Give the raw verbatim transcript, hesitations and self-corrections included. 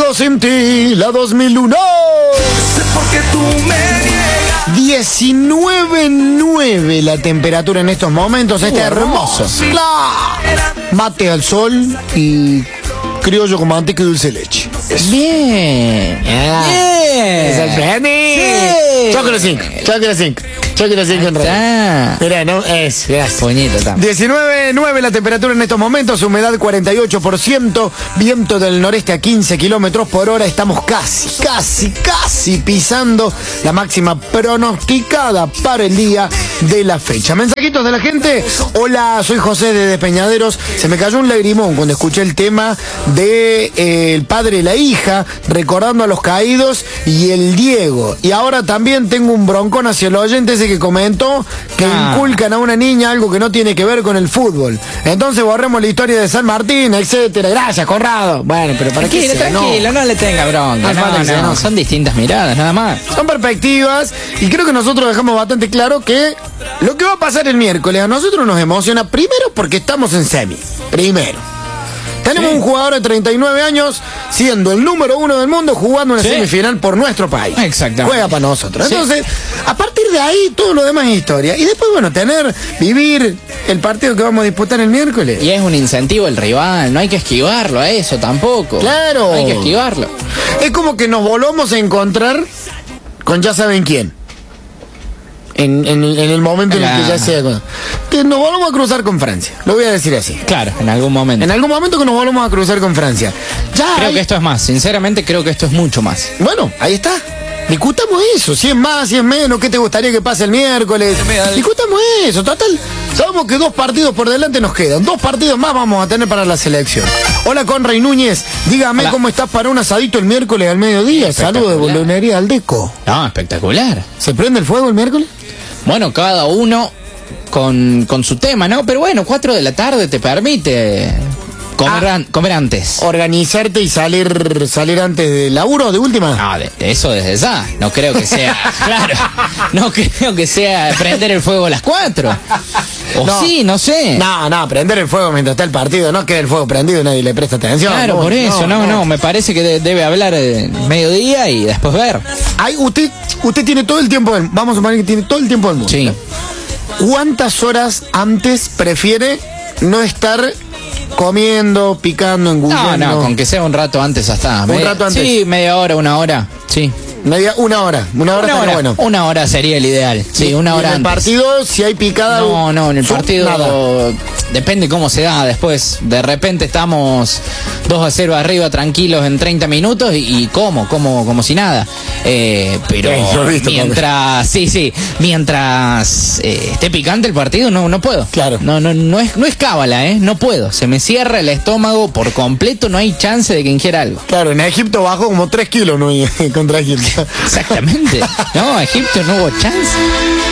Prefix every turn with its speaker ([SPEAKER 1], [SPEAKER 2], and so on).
[SPEAKER 1] Yo sin ti, la dos mil uno. diecinueve nueve la temperatura en estos momentos. Este es hermoso. Claro. Mate al sol y criollo con manteca y dulce de leche.
[SPEAKER 2] Bien.
[SPEAKER 1] Yeah.
[SPEAKER 2] Bien.
[SPEAKER 1] Es el Freddy.
[SPEAKER 2] Sí.
[SPEAKER 1] Chocolate cinco. Chocolate cinco. Chocolate cinco en realidad. Mira, no, es, gracias.
[SPEAKER 2] Puñito también.
[SPEAKER 1] diecinueve nueve la temperatura en estos momentos, humedad cuarenta y ocho por ciento, viento del noreste a quince kilómetros por hora. Estamos casi, casi, casi pisando la máxima pronosticada para el día de la fecha. Mensajitos de la gente. Hola, soy José de Despeñaderos. Se me cayó un lagrimón cuando escuché el tema de eh, el padre y la hija, recordando a los caídos y el Diego. Y ahora también tengo un broncón hacia el oyente ese que comentó que ah. inculcan a una niña algo que no tiene que ver con el fútbol. Entonces borremos la historia de San Martín, etcétera. Gracias, Corrado. Bueno, pero para
[SPEAKER 2] tranquilo,
[SPEAKER 1] qué sea,
[SPEAKER 2] tranquilo, no. no le tenga bronca. No, no, no, no, son distintas miradas, nada más.
[SPEAKER 1] Son perspectivas y creo que nosotros dejamos bastante claro que lo que va a pasar el miércoles a nosotros nos emociona primero porque estamos en semi. Primero. Tenemos sí. un jugador de treinta y nueve años, siendo el número uno del mundo, jugando una sí. semifinal por nuestro país.
[SPEAKER 2] Exactamente.
[SPEAKER 1] Juega para nosotros.
[SPEAKER 2] Sí.
[SPEAKER 1] Entonces, a partir de ahí, todo lo demás es historia. Y después, bueno, tener, vivir el partido que vamos a disputar el miércoles.
[SPEAKER 2] Y es un incentivo el rival, no hay que esquivarlo a eso tampoco.
[SPEAKER 1] Claro.
[SPEAKER 2] No hay que esquivarlo.
[SPEAKER 1] Es como que nos volvamos a encontrar con ya saben quién. En, en, en el momento en el que ya sea que nos volvamos a cruzar con Francia, lo voy a decir así.
[SPEAKER 2] Claro, en algún momento.
[SPEAKER 1] En algún momento que nos volvamos a cruzar con Francia. Ya
[SPEAKER 2] creo
[SPEAKER 1] hay...
[SPEAKER 2] que esto es más, sinceramente creo que esto es mucho más.
[SPEAKER 1] Bueno, ahí está. Discutamos eso, si es más, si es menos, qué te gustaría que pase el miércoles. Discutamos eso, total. Sabemos que dos partidos por delante nos quedan. Dos partidos más vamos a tener para la selección. Hola, Conrad Núñez. Dígame Hola. cómo estás para un asadito el miércoles al mediodía. Saludos de Bolonería Aldeco.
[SPEAKER 2] No, espectacular.
[SPEAKER 1] ¿Se prende el fuego el miércoles?
[SPEAKER 2] Bueno, cada uno con, con su tema, ¿no? Pero bueno, cuatro de la tarde te permite comer, ah, an, comer antes.
[SPEAKER 1] Organizarte y salir salir antes del laburo, de última.
[SPEAKER 2] No, de, de eso desde ya. No creo que sea, claro, no creo que sea prender el fuego a las cuatro. O no, sí, no sé.
[SPEAKER 1] No, no, prender el fuego mientras está el partido, no quede el fuego prendido y nadie le presta atención.
[SPEAKER 2] Claro, no, por eso, no, no, no, me parece que de, debe hablar eh, mediodía y después ver.
[SPEAKER 1] Ay, usted, usted tiene todo el tiempo del, vamos a suponer que tiene todo el tiempo del mundo.
[SPEAKER 2] Sí.
[SPEAKER 1] ¿Cuántas horas antes prefiere no estar comiendo, picando, engullendo?
[SPEAKER 2] No, no, con que sea un rato antes hasta.
[SPEAKER 1] Un
[SPEAKER 2] media,
[SPEAKER 1] rato antes.
[SPEAKER 2] Sí, media hora, una hora, sí.
[SPEAKER 1] Media, una hora, una hora
[SPEAKER 2] una
[SPEAKER 1] está
[SPEAKER 2] hora,
[SPEAKER 1] bueno.
[SPEAKER 2] Una hora sería el ideal, sí, una hora
[SPEAKER 1] ¿Y en
[SPEAKER 2] antes.
[SPEAKER 1] el partido, si hay picada?
[SPEAKER 2] No, no, en el partido
[SPEAKER 1] nada.
[SPEAKER 2] Depende cómo se da después. De repente estamos dos a cero arriba, tranquilos en treinta minutos y, y como, como, como si nada. Eh, pero
[SPEAKER 1] sí, visto,
[SPEAKER 2] mientras, sí, sí, mientras eh, esté picante el partido, no, no puedo.
[SPEAKER 1] Claro.
[SPEAKER 2] No, no, no es, no es cábala, eh, no puedo. Se me cierra el estómago por completo, no hay chance de que ingiera algo.
[SPEAKER 1] Claro, en Egipto bajó como tres kilos, ¿no? Contra Egipto.
[SPEAKER 2] Exactamente. No, Egipto no hubo chance.